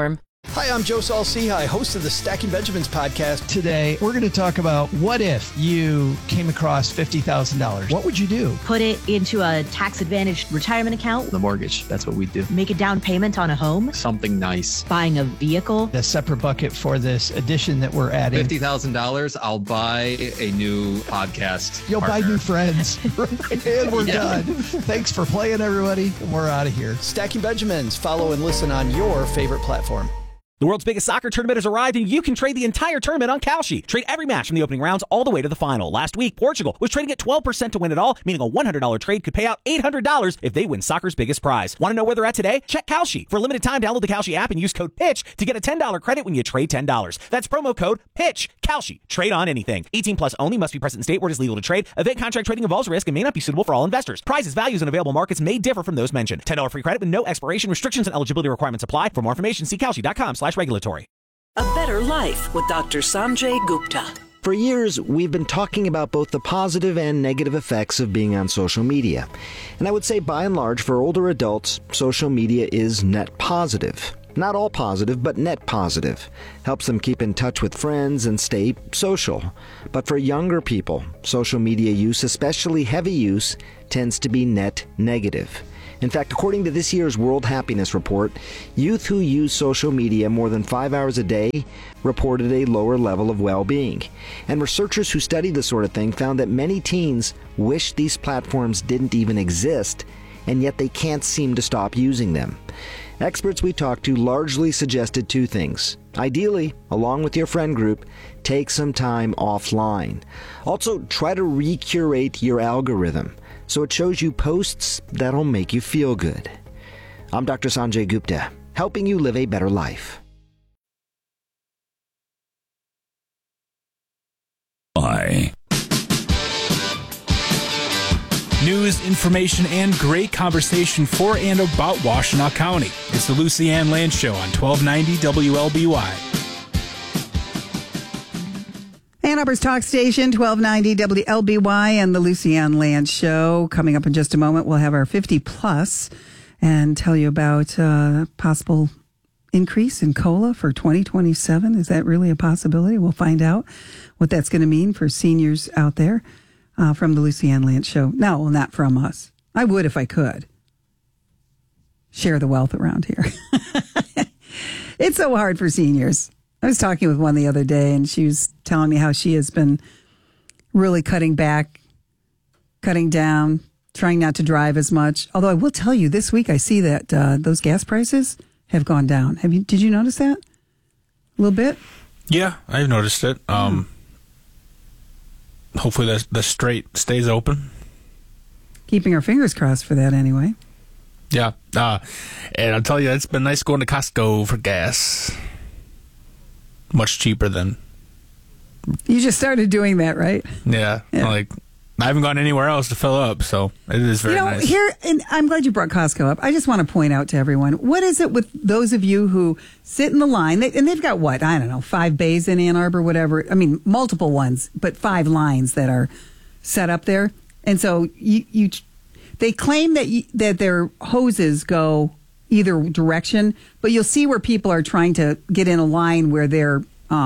Hi, I'm Joe Saul-Sehy, host of the Stacking Benjamins podcast. Today, we're going to talk about what if you came across $50,000? What would you do? Put it into a tax-advantaged retirement account. The mortgage. That's what we'd do. Make a down payment on a home. Something nice. Buying a vehicle. A separate bucket for this addition that we're adding. $50,000, I'll buy a new podcast. You'll partner. buy new friends. And we're done. Thanks for playing, everybody. We're out of here. Stacking Benjamins. Follow and listen on your favorite platform. The world's biggest soccer tournament has arrived, and you can trade the entire tournament on Kalshi. Trade every match from the opening rounds all the way to the final. Last week, Portugal was trading at 12% to win it all, meaning a $100 trade could pay out $800 if they win soccer's biggest prize. Want to know where they're at today? Check Kalshi. For a limited time, download the Kalshi app and use code PITCH to get a $10 credit when you trade $10. That's promo code PITCH. Kalshi. Trade on anything. 18 plus only. Must be present in state where it is legal to trade. Event contract trading involves risk and may not be suitable for all investors. Prizes, values, and available markets may differ from those mentioned. $10 free credit with no expiration. Restrictions and eligibility requirements apply. For more information, see kalshi.com/regulatory. A Better Life with Dr. Sanjay Gupta. For years, we've been talking about both the positive and negative effects of being on social media. And I would say, by and large, for older adults, social media is net positive. Not all positive, but net positive. Helps them keep in touch with friends and stay social. But for younger people, social media use, especially heavy use, tends to be net negative. In fact, according to this year's World Happiness Report, youth who use social media more than 5 hours a day reported a lower level of well-being. And researchers who studied this sort of thing found that many teens wish these platforms didn't even exist, and yet they can't seem to stop using them. Experts we talked to largely suggested two things. Ideally, along with your friend group, take some time offline. Also, try to recurate your algorithm so it shows you posts that'll make you feel good. I'm Dr. Sanjay Gupta, helping you live a better life. Bye. News, information, and great conversation for and about Washtenaw County. It's the Lucy Ann Land Show on 1290 WLBY. Ann Arbor's Talk Station, 1290 WLBY, and the Lucy Ann Land Show. Coming up in just a moment, we'll have our 50 plus and tell you about possible increase in COLA for 2027. Is that really a possibility? We'll find out what that's going to mean for seniors out there from the Lucy Ann Land Show. No, well, not from us. I would if I could. Share the wealth around here. It's so hard for seniors. I was talking with one the other day, and she was telling me how she has been really cutting back, cutting down, trying not to drive as much. Although I will tell you, this week I see that those gas prices have gone down. Did you notice that? A little bit? Yeah, I've noticed it. Hopefully the strait stays open. Keeping our fingers crossed for that anyway. Yeah. And I'll tell you, it's been nice going to Costco for gas. Much cheaper than... You just started doing that, right? Yeah. Like, I haven't gone anywhere else to fill up, so it is very nice. Here, and I'm glad you brought Costco up. I just want to point out to everyone, what is it with those of you who sit in the line, and they've got what, I don't know, 5 bays in Ann Arbor, whatever. I mean, multiple ones, but 5 lines that are set up there. And so they claim that their hoses go either direction, but you'll see where people are trying to get in a line where their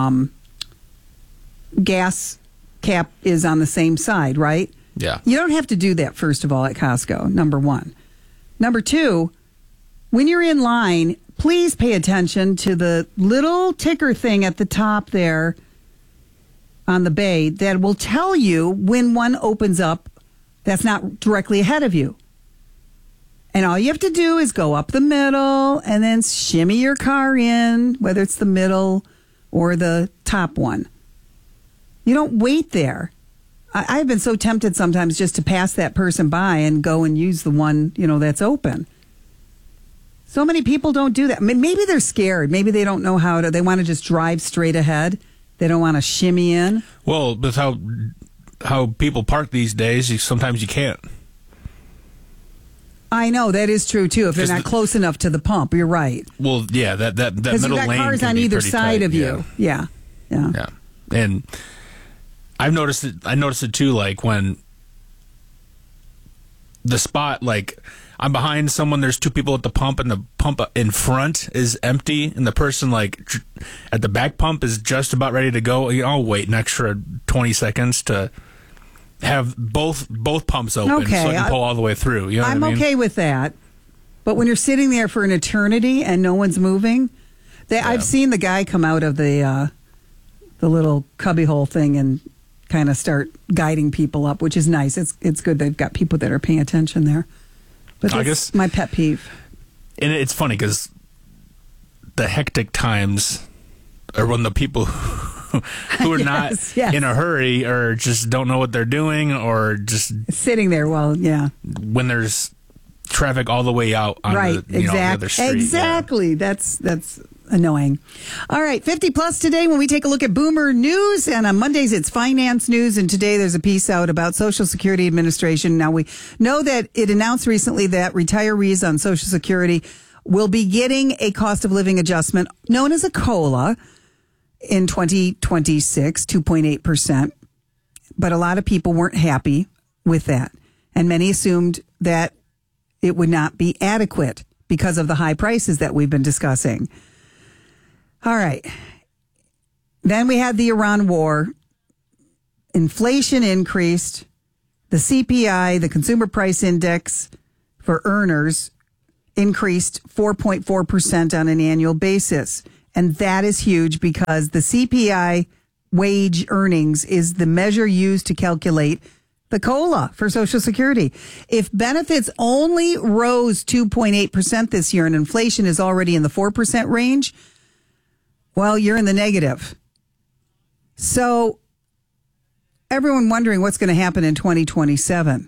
gas cap is on the same side, right? Yeah. You don't have to do that, first of all, at Costco, number one. Number two, when you're in line, please pay attention to the little ticker thing at the top there on the bay that will tell you when one opens up that's not directly ahead of you. And all you have to do is go up the middle and then shimmy your car in, whether it's the middle or the top one. You don't wait there. I've been so tempted sometimes just to pass that person by and go and use the one, that's open. So many people don't do that. Maybe they're scared. Maybe they don't know how to. They want to just drive straight ahead. They don't want to shimmy in. Well, with how people park these days, sometimes you can't. I know, that is true, too, if they're not close enough to the pump. You're right. Well, yeah, that middle lane. Because you've got cars on either side of you. Yeah. And I noticed it too, like when the spot, like I'm behind someone, there's two people at the pump, and the pump in front is empty, and the person at the back pump is just about ready to go, I'll wait an extra 20 seconds to have both pumps open so I can pull all the way through. You know I'm what I mean? okay with that. But when you're sitting there for an eternity and no one's moving, I've seen the guy come out of the little cubbyhole thing and kind of start guiding people up, which is nice. It's good they've got people that are paying attention there. But that's, I guess, my pet peeve. And it's funny because the hectic times are when the people who are not in a hurry or just don't know what they're doing or just sitting there when there's traffic all the way out on the other street. Exactly. Yeah. That's annoying. All right, 50 plus today when we take a look at Boomer News, and on Mondays it's finance news, and today there's a piece out about Social Security Administration. Now we know that it announced recently that retirees on Social Security will be getting a cost of living adjustment known as a COLA in 2026, 2.8%. But a lot of people weren't happy with that, and many assumed that it would not be adequate because of the high prices that we've been discussing. All right. Then we had the Iran war. Inflation increased. The CPI, the Consumer Price Index for earners, increased 4.4% on an annual basis. And that is huge because the CPI wage earnings is the measure used to calculate the COLA for Social Security. If benefits only rose 2.8% this year and inflation is already in the 4% range, well, you're in the negative. So everyone wondering what's going to happen in 2027.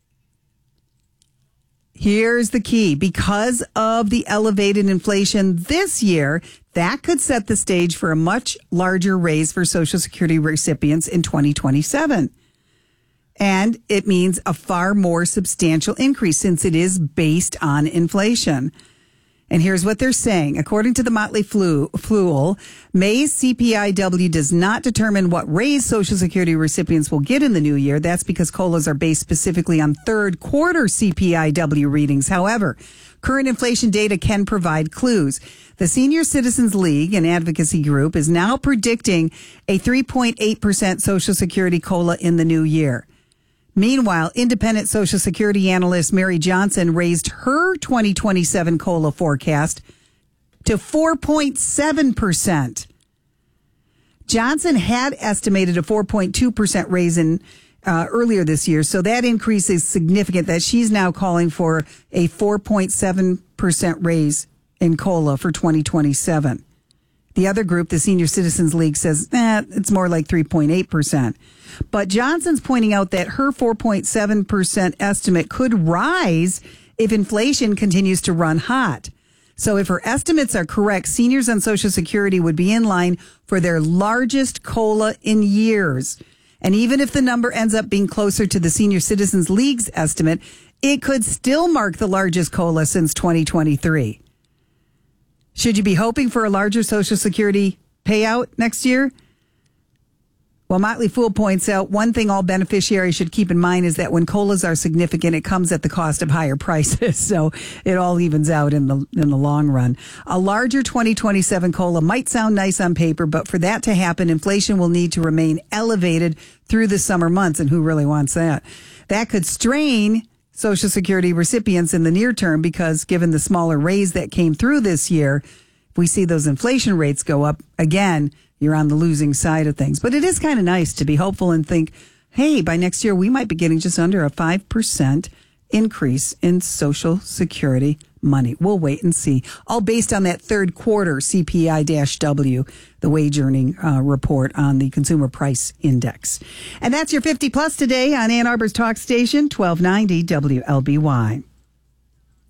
Here's the key. Because of the elevated inflation this year, that could set the stage for a much larger raise for Social Security recipients in 2027. And it means a far more substantial increase since it is based on inflation. And here's what they're saying. According to the Motley Fool, May's CPIW does not determine what raise Social Security recipients will get in the new year. That's because COLAs are based specifically on third quarter CPIW readings. However, current inflation data can provide clues. The Senior Citizens League, an advocacy group, is now predicting a 3.8% Social Security COLA in the new year. Meanwhile, independent Social Security analyst Mary Johnson raised her 2027 COLA forecast to 4.7%. Johnson had estimated a 4.2% raise in earlier this year, so that increase is significant that she's now calling for a 4.7% raise in COLA for 2027. The other group, the Senior Citizens League, says it's more like 3.8%. But Johnson's pointing out that her 4.7% estimate could rise if inflation continues to run hot. So if her estimates are correct, seniors on Social Security would be in line for their largest COLA in years. And even if the number ends up being closer to the Senior Citizens League's estimate, it could still mark the largest COLA since 2023. Should you be hoping for a larger Social Security payout next year? Well, Motley Fool points out one thing all beneficiaries should keep in mind is that when COLAs are significant, it comes at the cost of higher prices. So it all evens out in the long run. A larger 2027 COLA might sound nice on paper, but for that to happen, inflation will need to remain elevated through the summer months. And who really wants that? That could strain Social Security recipients in the near term because given the smaller raise that came through this year, if we see those inflation rates go up again, you're on the losing side of things. But it is kind of nice to be hopeful and think, hey, by next year, we might be getting just under a 5% increase in Social Security money. We'll wait and see. All based on that third quarter CPI-W, the wage earning report on the Consumer Price Index. And that's your 50 plus today on Ann Arbor's Talk Station, 1290 WLBY.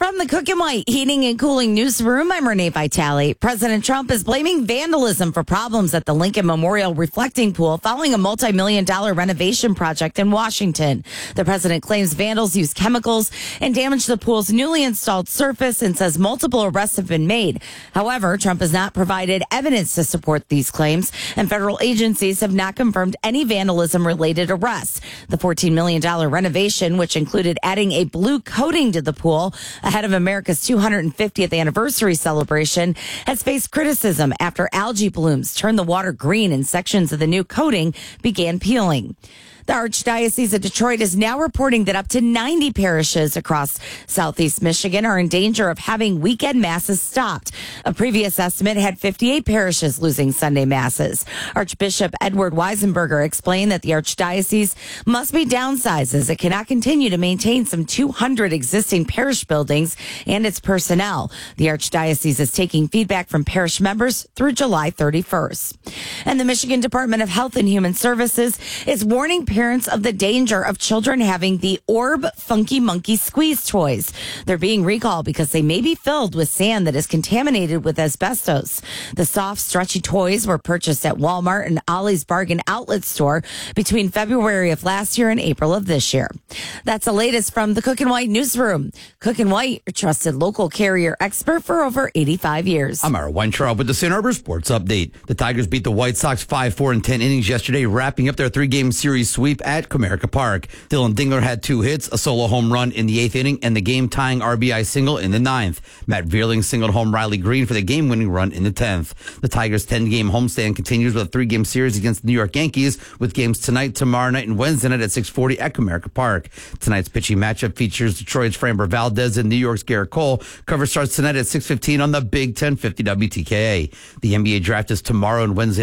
From the Cook and White Heating and Cooling Newsroom, I'm Renee Vitale. President Trump is blaming vandalism for problems at the Lincoln Memorial Reflecting Pool following a multi-million-dollar renovation project in Washington. The president claims vandals used chemicals and damaged the pool's newly installed surface and says multiple arrests have been made. However, Trump has not provided evidence to support these claims, and federal agencies have not confirmed any vandalism-related arrests. The $14 million renovation, which included adding a blue coating to the pool ahead of America's 250th anniversary celebration, has faced criticism after algae blooms turned the water green and sections of the new coating began peeling. The Archdiocese of Detroit is now reporting that up to 90 parishes across southeast Michigan are in danger of having weekend masses stopped. A previous estimate had 58 parishes losing Sunday masses. Archbishop Edward Weisenberger explained that the Archdiocese must be downsized as it cannot continue to maintain some 200 existing parish buildings and its personnel. The Archdiocese is taking feedback from parish members through July 31st. And the Michigan Department of Health and Human Services is warning parents of the danger of children having the Orb Funky Monkey squeeze toys. They're being recalled because they may be filled with sand that is contaminated with asbestos. The soft, stretchy toys were purchased at Walmart and Ollie's Bargain Outlet store between February of last year and April of this year. That's the latest from the Cook and White Newsroom. Cook and White, your trusted local carrier expert for over 85 years. I'm Ira Weintraub with the St. Arbor Sports Update. The Tigers beat the White Sox 5-4 in 10 innings yesterday, wrapping up their 3-game series sweep at Comerica Park. Dylan Dingler had 2 hits, a solo home run in the 8th inning, and the game-tying RBI single in the 9th. Matt Vierling singled home Riley Green for the game-winning run in the 10th. The Tigers' 10-game homestand continues with a 3-game series against the New York Yankees, with games tonight, tomorrow night, and Wednesday night at 6:40 at Comerica Park. Tonight's pitching matchup features Detroit's Framber Valdez and New York's Garrett Cole. Coverage starts tonight at 6:15 on the Big 1050 WTKA. The NBA draft is tomorrow and Wednesday